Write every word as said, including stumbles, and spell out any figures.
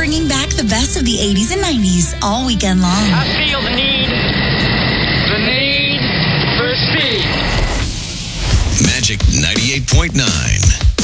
bringing back the best of the eighties and nineties all weekend long. I feel the need, the need for speed. Magic ninety-eight point nine.